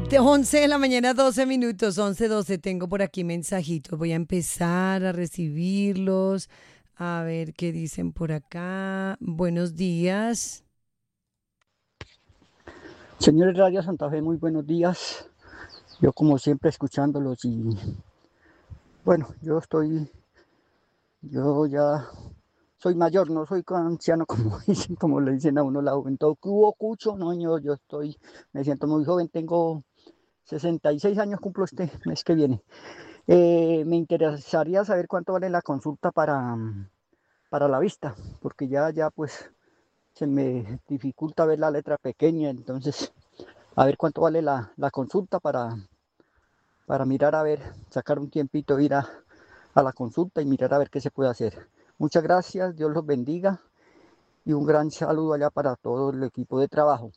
11 de la mañana, 12 minutos, 11:12. Tengo por aquí mensajitos. Voy a empezar a recibirlos. A ver qué dicen por acá. Buenos días. Señores Radio Santa Fe, muy buenos días. Yo como siempre escuchándolos y bueno, yo ya soy mayor, no soy anciano como dicen, como le dicen a uno la juventud. ¿Qué hubo, Cucho? No, me siento muy joven, tengo 66 años, cumplo este mes que viene. Me interesaría saber cuánto vale la consulta para la vista, porque ya pues se me dificulta ver la letra pequeña, entonces a ver cuánto vale la consulta para mirar a ver, sacar un tiempito, ir a la consulta y mirar a ver qué se puede hacer. Muchas gracias, Dios los bendiga y un gran saludo allá para todo el equipo de trabajo.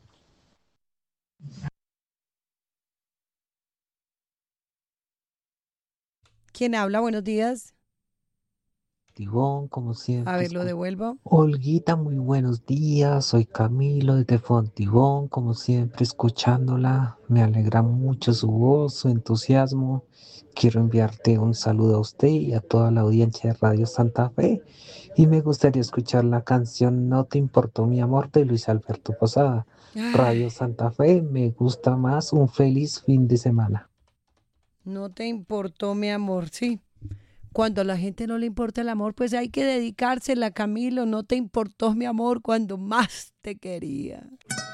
¿Quién habla? Buenos días. Tibón, como A siempre. ver, lo devuelvo. Olguita, muy buenos días. Soy Camilo desde Fontibón, como siempre, escuchándola. Me alegra mucho su voz, su entusiasmo. Quiero enviarte un saludo a usted y a toda la audiencia de Radio Santa Fe. Y me gustaría escuchar la canción No te importó mi amor de Luis Alberto Posada. Radio Ay, Santa Fe, me gusta más. Un feliz fin de semana. no te importó mi amor, sí. Cuando a la gente no le importa el amor, pues hay que dedicársela, Camilo. No te importó mi amor cuando más te quería.